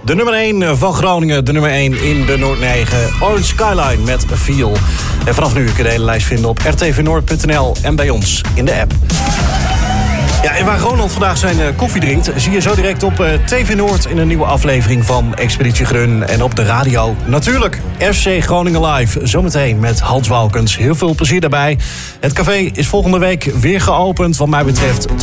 De nummer 1 van Groningen, de nummer 1 in de Noord 9. Orange Skyline met Feel. En vanaf nu kun je de hele lijst vinden op rtvnoord.nl en bij ons in de app. Ja, en waar Ronald vandaag zijn koffie drinkt, zie je zo direct op TV Noord in een nieuwe aflevering van Expeditie Grun. En op de radio natuurlijk FC Groningen Live. Zometeen met Hans Walkens. Heel veel plezier daarbij. Het café is volgende week weer geopend. Wat mij betreft tot